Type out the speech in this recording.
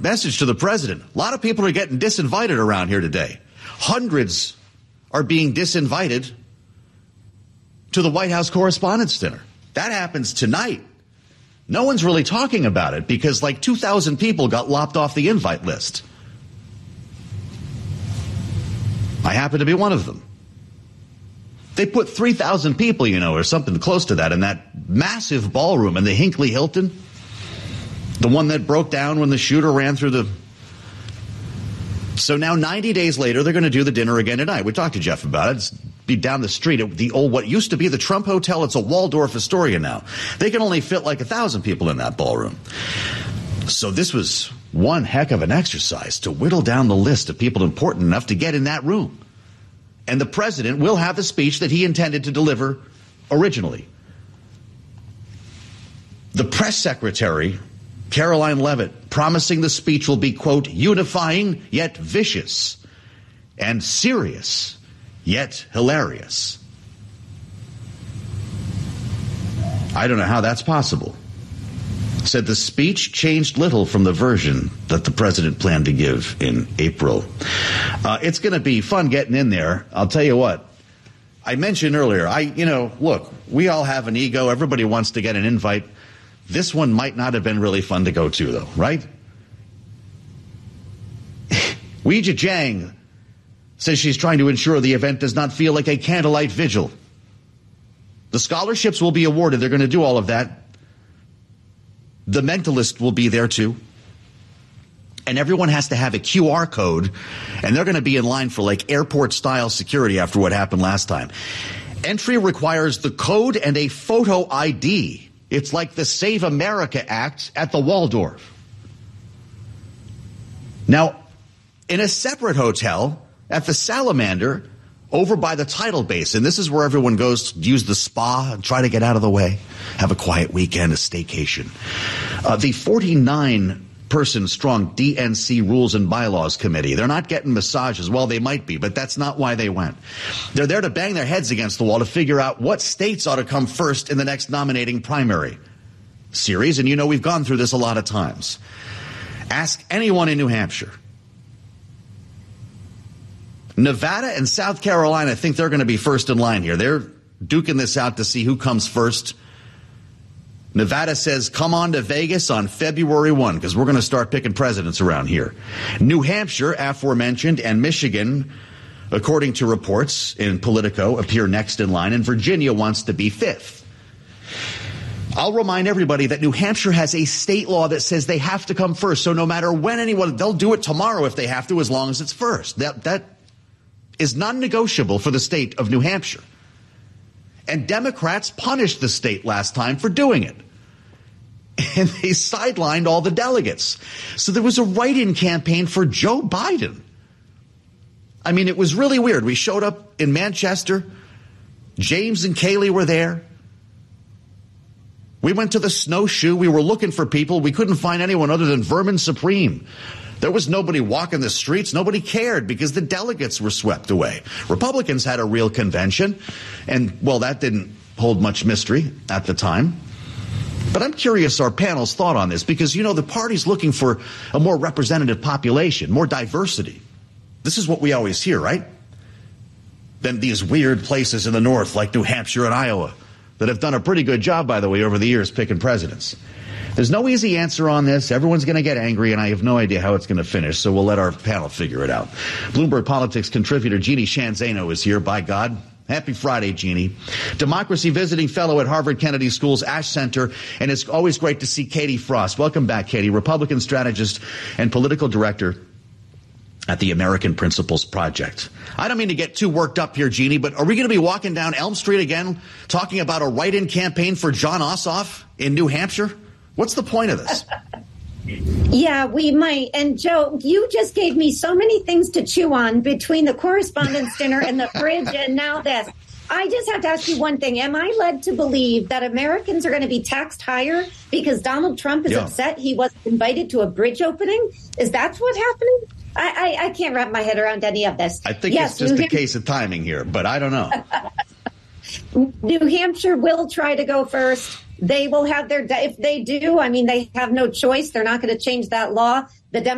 message to the president. A lot of people are getting disinvited around here today. Hundreds are being disinvited to the White House Correspondents' Dinner. That happens tonight. No one's really talking about it because like 2,000 people got lopped off the invite list. I happen to be one of them. They put 3,000 people, or something close to that in that massive ballroom in the Hinckley Hilton. The one that broke down when the shooter ran through the... So now 90 days later, they're going to do the dinner again tonight. We talked to Jeff about it. It's be down the street at the old, what used to be the Trump Hotel. It's a Waldorf Astoria now. They can only fit like 1,000 people in that ballroom. So this was one heck of an exercise to whittle down the list of people important enough to get in that room. And the president will have the speech that he intended to deliver originally. The press secretary, Caroline Leavitt, promising the speech will be, quote, unifying yet vicious and serious yet hilarious. I don't know how that's possible. Said the speech changed little from the version that the president planned to give in April. It's going to be fun getting in there. I'll tell you what. I mentioned earlier, look, we all have an ego. Everybody wants to get an invite. This one might not have been really fun to go to, though, right? Weijia Jiang says she's trying to ensure the event does not feel like a candlelight vigil. The scholarships will be awarded. They're going to do all of that. The Mentalist will be there, too. And everyone has to have a QR code, and they're going to be in line for, like, airport-style security after what happened last time. Entry requires the code and a photo ID. It's like the Save America Act at the Waldorf. Now, in a separate hotel at the Salamander over by the tidal basin, this is where everyone goes to use the spa and try to get out of the way, have a quiet weekend, a staycation. The 49-person strong DNC Rules and Bylaws Committee, they're not getting massages. Well, they might be, but that's not why they went. They're there to bang their heads against the wall to figure out what states ought to come first in the next nominating primary series. And we've gone through this a lot of times. Ask anyone in New Hampshire. Nevada and South Carolina think they're going to be first in line here. They're duking this out to see who comes first. Nevada says, come on to Vegas on February 1, because we're going to start picking presidents around here. New Hampshire, aforementioned, and Michigan, according to reports in Politico, appear next in line, and Virginia wants to be fifth. I'll remind everybody that New Hampshire has a state law that says they have to come first. So no matter when they'll do it tomorrow if they have to, as long as it's first. That is non-negotiable for the state of New Hampshire. And Democrats punished the state last time for doing it. And they sidelined all the delegates. So there was a write-in campaign for Joe Biden. I mean, it was really weird. We showed up in Manchester. James and Kaylee were there. We went to the Snowshoe. We were looking for people. We couldn't find anyone other than Vermin Supreme. There was nobody walking the streets. Nobody cared because the delegates were swept away. Republicans had a real convention, and, well, that didn't hold much mystery at the time. But I'm curious our panel's thought on this because, the party's looking for a more representative population, more diversity. This is what we always hear, right? Than these weird places in the north like New Hampshire and Iowa that have done a pretty good job, by the way, over the years picking presidents. There's no easy answer on this. Everyone's going to get angry, and I have no idea how it's going to finish, so we'll let our panel figure it out. Bloomberg Politics contributor Jeannie Sheehan Zaino is here, by God. Happy Friday, Jeannie. Democracy visiting fellow at Harvard Kennedy School's Ash Center, and it's always great to see Katie Frost. Welcome back, Katie, Republican strategist and political director at the American Principles Project. I don't mean to get too worked up here, Jeannie, but are we going to be walking down Elm Street again talking about a write-in campaign for Jon Ossoff in New Hampshire? What's the point of this? Yeah, we might. And Joe, you just gave me so many things to chew on between the Correspondents' Dinner and the fridge and now this. I just have to ask you one thing. Am I led to believe that Americans are going to be taxed higher because Donald Trump is upset he wasn't invited to a bridge opening? Is that what's happening? I can't wrap my head around any of this. I think it's just a case of timing here, but I don't know. New Hampshire will try to go first. They will have if they do, they have no choice. They're not going to change that law. The